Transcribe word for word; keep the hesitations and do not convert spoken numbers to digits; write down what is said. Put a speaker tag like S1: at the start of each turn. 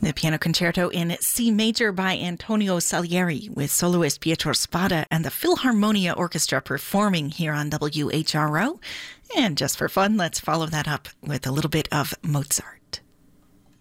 S1: The piano concerto in C major by Antonio Salieri with soloist Pietro Spada and the Philharmonia Orchestra performing here on W H R O. And just for fun, let's follow that up with a little bit of Mozart.